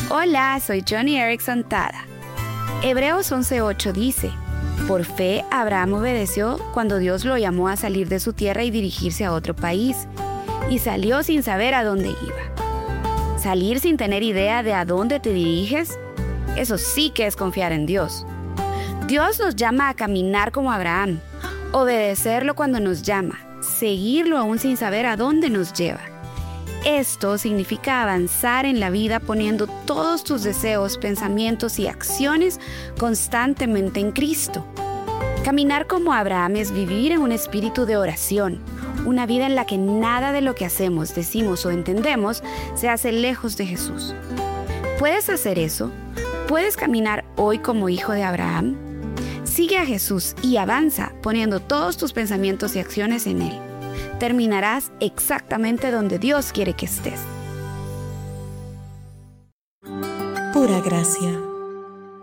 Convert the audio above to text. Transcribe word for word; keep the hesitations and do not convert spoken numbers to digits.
Hola, soy Johnny Erickson Tada. Hebreos once ocho dice: por fe Abraham obedeció cuando Dios lo llamó a salir de su tierra y dirigirse a otro país, y salió sin saber a dónde iba. Salir sin tener idea de a dónde te diriges, eso sí que es confiar en Dios. Dios nos llama a caminar como Abraham, obedecerlo cuando nos llama, seguirlo aún sin saber a dónde nos lleva. Esto significa avanzar en la vida poniendo todos tus deseos, pensamientos y acciones constantemente en Cristo. Caminar como Abraham es vivir en un espíritu de oración, una vida en la que nada de lo que hacemos, decimos o entendemos se hace lejos de Jesús. ¿Puedes hacer eso? ¿Puedes caminar hoy como hijo de Abraham? Sigue a Jesús y avanza poniendo todos tus pensamientos y acciones en Él. Terminarás exactamente donde Dios quiere que estés. Pura gracia.